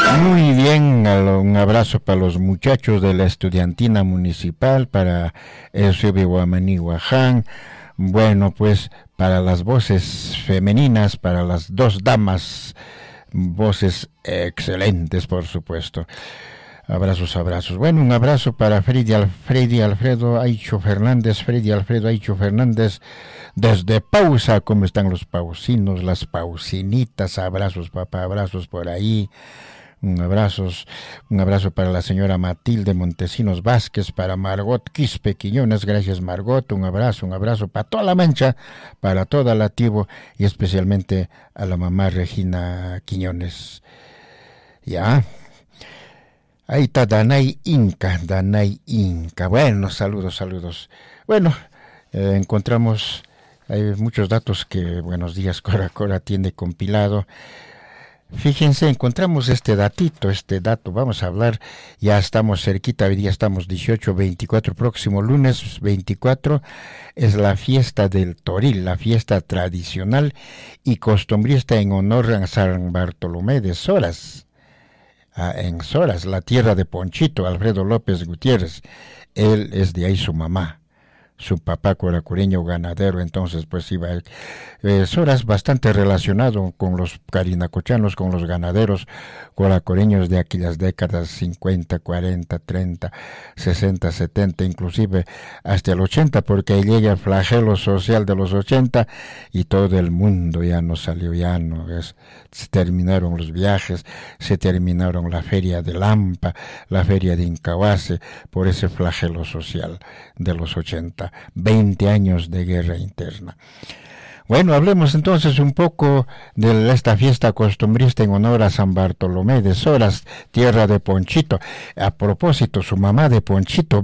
Muy bien, un abrazo para los muchachos de la estudiantina municipal, para Eusebio Guamaní Guaján. Bueno, pues para las voces femeninas, para las dos damas, voces excelentes, por supuesto. Abrazos, abrazos. Bueno, un abrazo para Freddy Alfredo Aicho Fernández, desde Pausa. ¿Cómo están los pausinos, las pausinitas? Abrazos, papá, abrazos por ahí. Un abrazo para la señora Matilde Montesinos Vázquez, para Margot Quispe Quiñones, gracias Margot, un abrazo para toda la Mancha, para toda la Tibo y especialmente a la mamá Regina Quiñones. Ya. Ahí está Danay Inca. Bueno, saludos. Bueno, encontramos, hay muchos datos que Buenos Días Cora tiene compilado. Fíjense, encontramos este dato, vamos a hablar, ya estamos cerquita, hoy día estamos 18-24, próximo lunes 24, es la fiesta del Toril, la fiesta tradicional y costumbrista en honor a San Bartolomé de Soras. En Soras, la tierra de Ponchito, Alfredo López Gutiérrez, él es de ahí su mamá, su papá coracureño ganadero, entonces pues iba Soras bastante relacionado con los carinacochanos, con los ganaderos coracureños de aquellas décadas 50, 40, 30, 60, 70, inclusive hasta el 80, porque ahí llega el flagelo social de los 80 y todo el mundo ya no salió, se terminaron los viajes, se terminaron la feria de Lampa, la feria de Incahuase, por ese flagelo social de los 80, 20 años de guerra interna. Bueno, hablemos entonces un poco de esta fiesta costumbrista en honor a San Bartolomé de Soras, tierra de Ponchito. A propósito, su mamá de Ponchito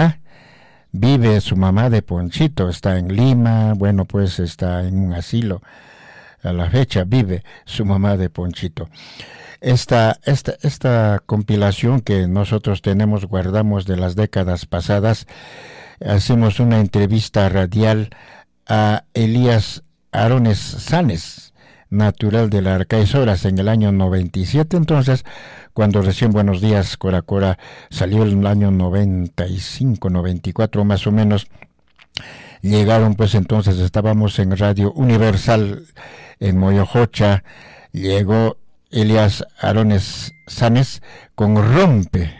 vive su mamá de Ponchito, está en Lima, bueno, pues está en un asilo. A la fecha vive su mamá de Ponchito. Esta compilación que nosotros guardamos de las décadas pasadas, hacemos una entrevista radial a Elías Arones Sanes, natural de la Arcay Soras, en el año 97, entonces, cuando recién Buenos Días Cora salió en el año 95, 94 más o menos, llegaron pues entonces, estábamos en Radio Universal en Moyojocha, llegó Elías Arones Sanes con Rompe,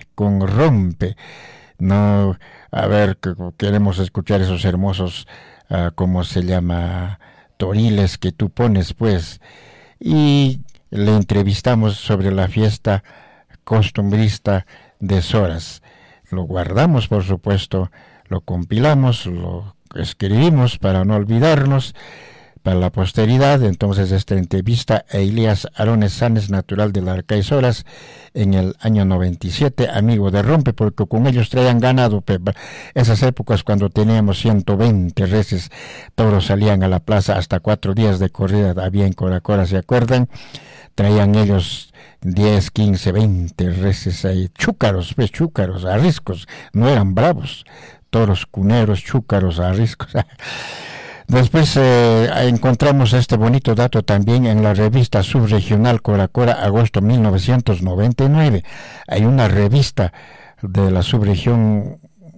no, a ver, queremos escuchar esos hermosos, ¿cómo se llama?, toriles que tú pones, pues, y le entrevistamos sobre la fiesta costumbrista de Soras. Lo guardamos, por supuesto, lo compilamos, lo escribimos para no olvidarnos, para la posteridad. Entonces esta entrevista a Elías Arones Sanes, natural de la Arcay Soras, en el año 97, amigo de Rompe, porque con ellos traían ganado, esas épocas cuando teníamos 120 reses, toros salían a la plaza, hasta 4 días de corrida había en Coracora, ¿se acuerdan? Traían ellos 10, 15, 20 reses ahí, chúcaros, arriscos, no eran bravos, toros cuneros, chúcaros, arriscos. Después encontramos este bonito dato también en la revista subregional Coracora, agosto 1999. Hay una revista de la subregión,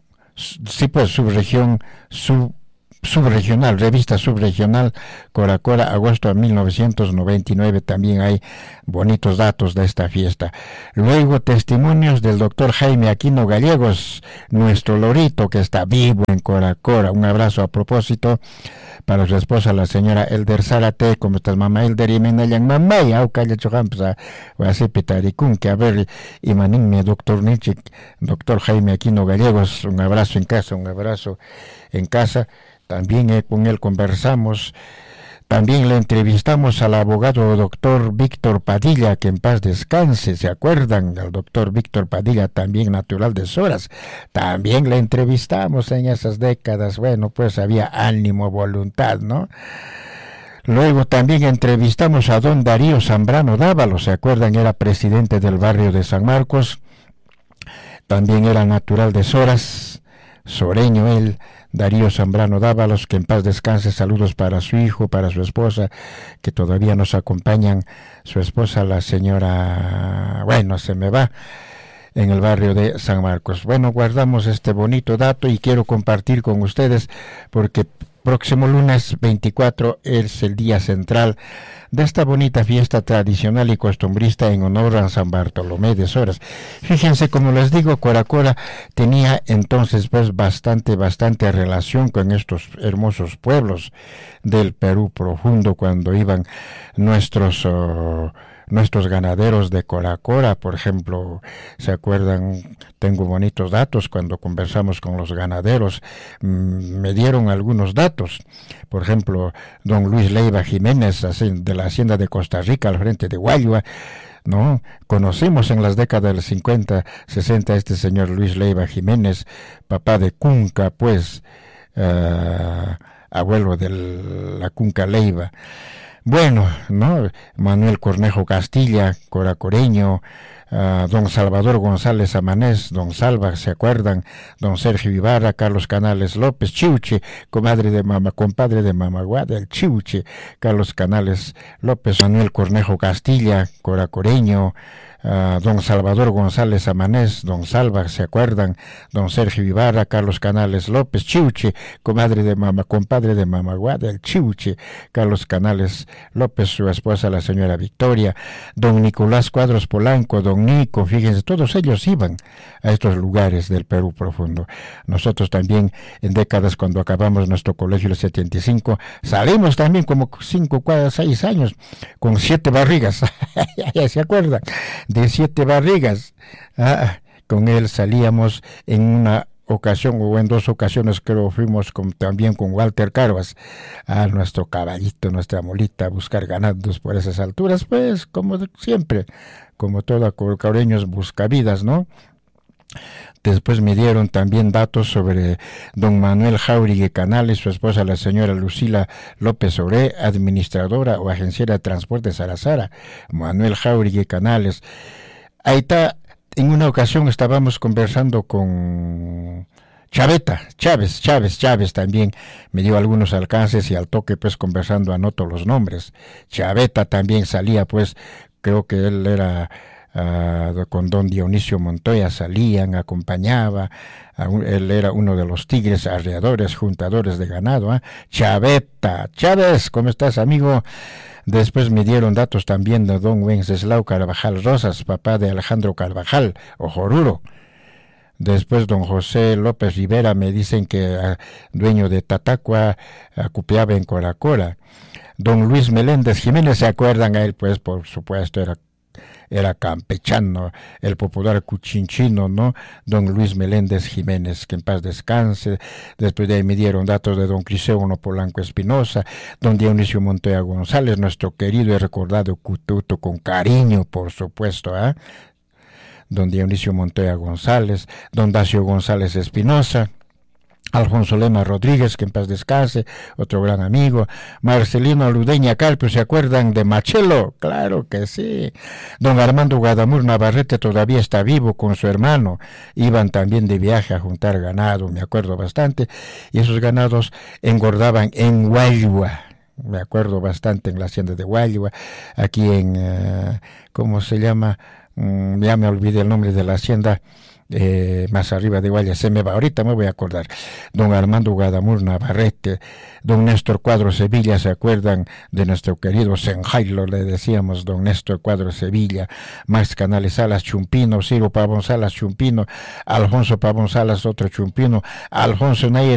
subregional, revista subregional Coracora, agosto de 1999, también hay bonitos datos de esta fiesta. Luego testimonios del doctor Jaime Aquino Gallegos, nuestro lorito que está vivo en Coracora. Un abrazo a propósito para su esposa, la señora Elder Zárate. ¿Cómo estás, mamá Elder? Y menayan mamá y aucalle chojampes a así pitaricún, que a ver, y maninme doctor Nichik, doctor Jaime Aquino Gallegos. Un abrazo en casa. También con él conversamos. También le entrevistamos al abogado doctor Víctor Padilla, que en paz descanse, ¿se acuerdan? El doctor Víctor Padilla, también natural de Soras. También le entrevistamos en esas décadas. Bueno, pues había ánimo, voluntad, ¿no? Luego también entrevistamos a don Darío Zambrano Dávalo, ¿se acuerdan? Era presidente del barrio de San Marcos. También era natural de Soras, soreño él, Darío Zambrano Dávalos, que en paz descanse, saludos para su hijo, para su esposa, que todavía nos acompañan, su esposa, la señora, bueno, se me va, en el barrio de San Marcos. Bueno, guardamos este bonito dato y quiero compartir con ustedes porque próximo lunes 24 es el día central de esta bonita fiesta tradicional y costumbrista en honor a San Bartolomé de Soras. Fíjense, como les digo, Coracora tenía entonces pues bastante relación con estos hermosos pueblos del Perú profundo cuando iban nuestros ganaderos de Coracora, por ejemplo. ¿Se acuerdan? Tengo bonitos datos cuando conversamos con los ganaderos, me dieron algunos datos. Por ejemplo, don Luis Leiva Jiménez, de la hacienda de Costa Rica, al frente de Guayua, ¿no? Conocimos en las décadas del 50, 60 este señor Luis Leiva Jiménez, papá de Cunca, pues, abuelo de la Cunca Leiva. Bueno, ¿no? Manuel Cornejo Castilla, coracoreño, don Salvador González Amanés, don Salva, ¿se acuerdan? Don Sergio Ibarra, Carlos Canales López, Chiuche, compadre de Mamaguada, el Chiuche, Carlos Canales López, Manuel Cornejo Castilla, coracoreño, don Salvador González Amanés, don Salva, ¿se acuerdan? Don Sergio Ibarra, Carlos Canales López, Chiuche, compadre de Mamaguada, el Chiuche, Carlos Canales López, su esposa la señora Victoria, don Nicolás Cuadros Polanco, don Nico, fíjense, todos ellos iban a estos lugares del Perú profundo. Nosotros también en décadas, cuando acabamos nuestro colegio el 75, salimos también como 6 años con 7 barrigas, ya se acuerdan, de 7 barrigas. Con él salíamos en una ocasión o en 2 ocasiones, creo, fuimos también con Walter Carvas a nuestro caballito, nuestra molita, a buscar ganados por esas alturas, pues como siempre, como todo corcareños buscavidas, ¿no? Después me dieron también datos sobre don Manuel Jauregui Canales, su esposa la señora Lucila López Oré, administradora o agenciera de transporte Sarazara. Manuel Jauregui Canales. Ahí está, en una ocasión estábamos conversando con Chávez también me dio algunos alcances y al toque pues conversando anoto los nombres. Chaveta también salía, pues creo que él era con don Dionisio Montoya, salían, acompañaba, él era uno de los tigres arreadores, juntadores de ganado. Chaveta, Chávez, ¿cómo estás, amigo? Después me dieron datos también de don Wenceslao Carvajal Rosas, papá de Alejandro Carvajal, Ojoruro. Después don José López Rivera, me dicen que dueño de Tatacua, cupeaba en Coracora. Don Luis Meléndez Jiménez, ¿se acuerdan? A él, pues, por supuesto, era campechano, el popular cuchinchino, ¿no? Don Luis Meléndez Jiménez, que en paz descanse. Después de ahí me dieron datos de don Crisógono Polanco Espinosa, don Dionisio Montoya González, nuestro querido y recordado Cututo, con cariño, por supuesto, don Dionisio Montoya González, don Dacio González Espinosa, Alfonso Lema Rodríguez, que en paz descanse, otro gran amigo, Marcelino Ludeña Carpio, ¿se acuerdan de Machelo? Claro que sí. Don Armando Guadamur Navarrete todavía está vivo con su hermano, iban también de viaje a juntar ganado, me acuerdo bastante, y esos ganados engordaban en Guayua, me acuerdo bastante, en la hacienda de Guayua, aquí en, ¿cómo se llama? Ya me olvidé el nombre de la hacienda, más arriba de Guaya, se me va, ahorita me voy a acordar. Don Armando Guadamur Navarrete, don Néstor Cuadro Sevilla, ¿se acuerdan de nuestro querido Senjailo? Le decíamos don Néstor Cuadro Sevilla, Max Canales Salas Chumpino, Ciro Pavón Salas Chumpino, Alfonso Pavón Salas otro Chumpino, Alfonso Nair